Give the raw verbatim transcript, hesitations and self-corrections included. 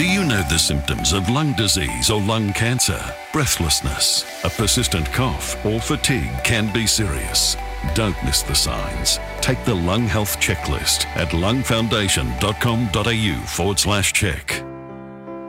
Do you know the symptoms of lung disease or lung cancer? Breathlessness, a persistent cough, or fatigue can be serious. Don't miss the signs. Take the Lung Health Checklist at lungfoundation.com.au forward slash check.